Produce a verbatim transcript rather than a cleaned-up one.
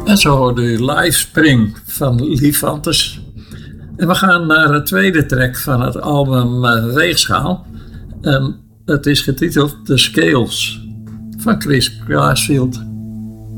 En zo hoorde u Live Spring van Lifantes. En we gaan naar het tweede track van het album uh, Weegschaal. En het is getiteld The Scales van Chris Glassfield.